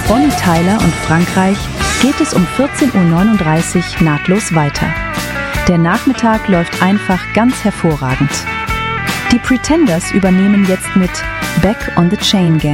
Bonnie Tyler und Frankreich geht es um 14:39 Uhr nahtlos weiter. Der Nachmittag läuft einfach ganz hervorragend. Die Pretenders übernehmen jetzt mit Back on the Chain Gang.